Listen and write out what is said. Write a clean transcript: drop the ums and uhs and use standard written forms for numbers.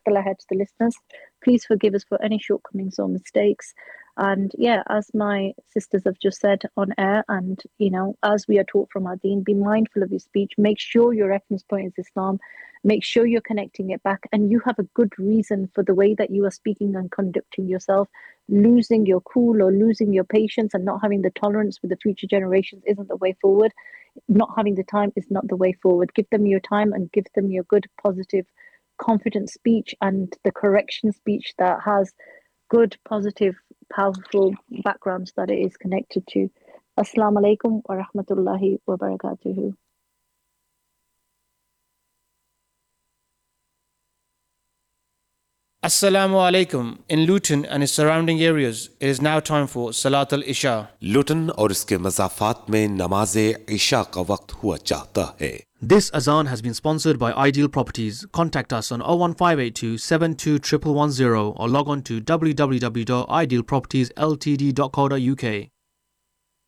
Jazakallah khair to the listeners. Please forgive us for any shortcomings or mistakes. And yeah, as my sisters have just said on air, and as we are taught from our deen, be mindful of your speech. Make sure your reference point is Islam. Make sure you're connecting it back, and you have a good reason for the way that you are speaking and conducting yourself. Losing your cool or losing your patience and not having the tolerance with the future generations isn't the way forward. Not having the time is not the way forward. Give them your time and give them your good, positive, confident speech and the correction speech that has good, positive, powerful backgrounds that it is connected to. Assalamu alaikum wa rahmatullahi wa barakatuhu. Assalamu alaikum. In Luton and its surrounding areas, it is now time for Salat al-Isha. लुटन और इसके मज़ाफ़ात में नमाज इशा का वक्त हुआ चाहता है. This azan has been sponsored by Ideal Properties. Contact us on 01582 721110 or log on to www.idealpropertiesltd.co.uk.